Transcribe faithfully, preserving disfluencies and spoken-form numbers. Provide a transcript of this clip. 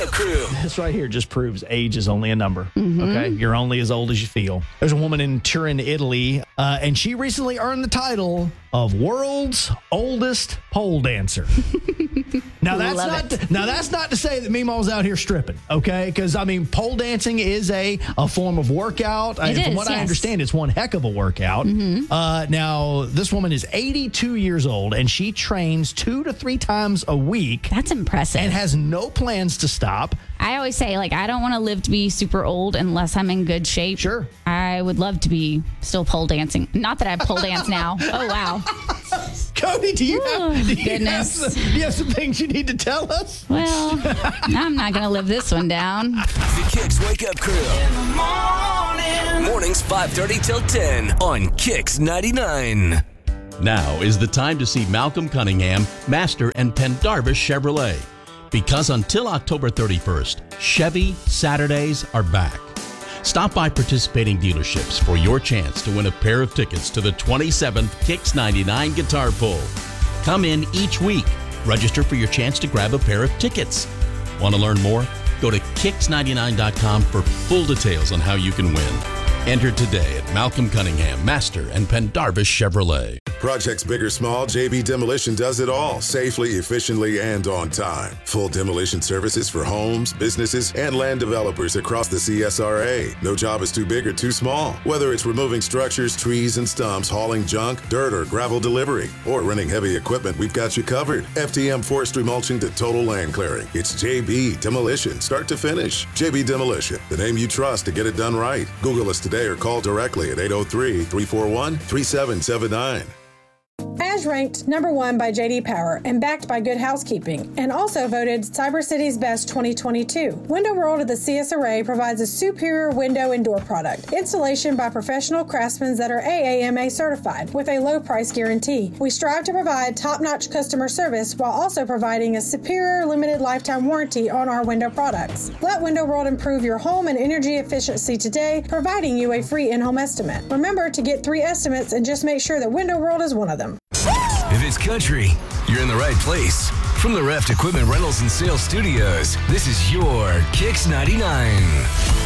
Up Crew. This right here just proves age is only a number. Mm-hmm. Okay, you're only as old as you feel. There's a woman in Turin, Italy, uh, and she recently earned the title of world's oldest pole dancer. Now that's Love not it. to, now that's not to say that Meemaw's out here stripping, okay? Because I mean, pole dancing is a, a form of workout. I, It from is, what I yes. understand, it's one heck of a workout. Mm-hmm. Uh, now this woman is eighty-two years old, and she trains two to three times a week, That's impressive. and has no plans to stop. I always say, like, I don't want to live to be super old unless I'm in good shape. Sure. I would love to be still pole dancing. Not that I pole dance now. Oh, wow. Cody, do you, Oh, have, do, you goodness. have some, do you have some things you need to tell us? Well, I'm not going to live this one down. The Kicks Wake Up Crew. In the morning. Mornings five thirty till ten on Kicks ninety-nine. Now is the time to see Malcolm Cunningham, Master and Pendarvis Chevrolet. Because until October thirty-first, Chevy Saturdays are back. Stop by participating dealerships for your chance to win a pair of tickets to the twenty-seventh Kicks ninety-nine Guitar Pull. Come in each week. Register for your chance to grab a pair of tickets. Want to learn more? Go to kicks ninety-nine dot com for full details on how you can win. Enter today at Malcolm Cunningham, Master and Pendarvis Chevrolet. Projects big or small, J B Demolition does it all safely, efficiently, and on time. Full demolition services for homes, businesses, and land developers across the C S R A. No job is too big or too small. Whether it's removing structures, trees, and stumps, hauling junk, dirt, or gravel delivery, or renting heavy equipment, we've got you covered. F T M forestry mulching to total land clearing. It's J B Demolition, start to finish. J B Demolition, the name you trust to get it done right. Google us today or call directly at eight oh three, three four one, three seven seven nine. As ranked number one by J D Power and backed by Good Housekeeping, and also voted Cyber City's Best twenty twenty-two. Window World of the C S R A provides a superior window and door product. Installation by professional craftsmen that are A A M A certified with a low price guarantee. We strive to provide top-notch customer service while also providing a superior limited lifetime warranty on our window products. Let Window World improve your home and energy efficiency today, providing you a free in-home estimate. Remember to get three estimates and just make sure that Window World is one of them. If it's country, you're in the right place. From the Reft Equipment Rentals and Sales Studios, this is your Kicks ninety-nine.